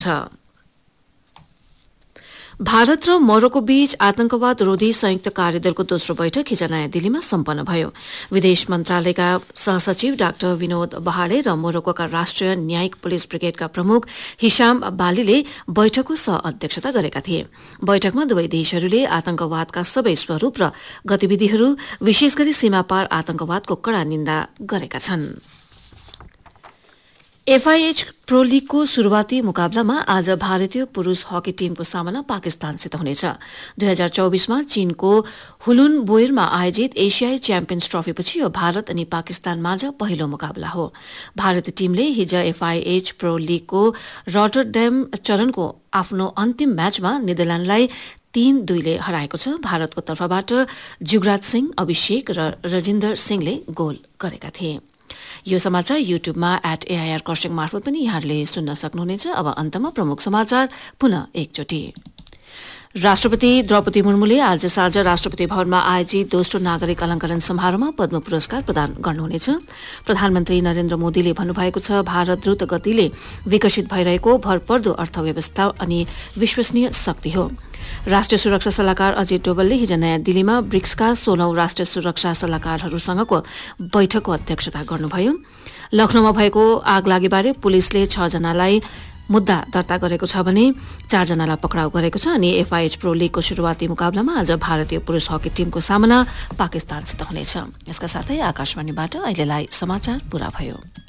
छ। भारत र मोरोक्को बीच आतंकवाद रोधी संयुक्त कार्यदलको दोस्रो बैठक हिज नयाँ दिल्लीमा सम्पन्न भयो। विदेश मन्त्रालयका सहसचिव डाक्टर विनोद बहाडे र मोरोक्कोका राष्ट्रिय न्यायिक पुलिस ब्रिगेडका प्रमुख हिसाम बालीले बैठकको सह-अध्यक्षता गरेका थिए। बैठकमा दुवै देशहरूले आतंकवादका सबै स्वरूप र गतिविधिहरू विशेष गरी सीमापार आतंकवादको कड़ा निन्दा गरेका छन्। एफआईएच प्रो लीगको शुरूआती मुकाबलामा आज भारतीय पुरूष हकी टीमको सामना पाकिस्तानसित हुनेछ। 2024मा चीनको हुलुन बोयरमा आयोजित एशियाई च्याम्पियन्स ट्रफीपछि यो भारत अनि पाकिस्तान माझ पहिलो मुकाबला हो। भारतीय टीमले हिज एफआईएच प्रो लीगको रटरड्याम चरणको आफ्नो अन्तिम म्याचमा नेदरल्याण्डलाई 3-2 हराएको छ। भारतको तर्फबाट जुगराज सिंह, अभिषेक र रजिन्दर सिंहले गोल गरेका थिए। यो समाचार युट्युबमा @AIR खरसाङ मार्फत पनि यहाँहरूले सुन्न सक्नुहुनेछ। अब अन्तमा प्रमुख समाचार पुनः एकचोटि। राष्ट्रपति द्रौपदी मुर्मुले आज साँझ राष्ट्रपति भवनमा आयोजित दोस्रो नागरिक अलङ्करण समारोहमा पद्म पुरस्कार प्रदान गर्नुहुनेछ। प्रधानमन्त्री नरेन्द्र मोदीले भन्नुभएको छ, भारत द्रुत गतिले विकसित भइरहेको भरपर्दो अर्थव्यवस्था अनि विश्वसनीय शक्ति हो। राष्ट्रिय सुरक्षा सल्लाहकार अजित डोवलले हिज नयाँ दिल्लीमा ब्रिक्सका 16औं राष्ट्रिय सुरक्षा सल्लाहकारहरूसँगको बैठकको अध्यक्षता गर्नुभयो। लखनऊमा भएको आगलागीबारे पुलिसले 6 जनालाई मुद्दा दर्ता गरेको छ भने 4 जनालाई पक्राउ गरेको छ अनि एफआईएच प्रो लीगको शुरूआती मुकाबलामा आज भारतीय पुरुष हकी टीमको सामना पाकिस्तानसित हुनेछ। यसका साथै आकाशवाणीबाट अहिलेलाई समाचार पूरा भयो।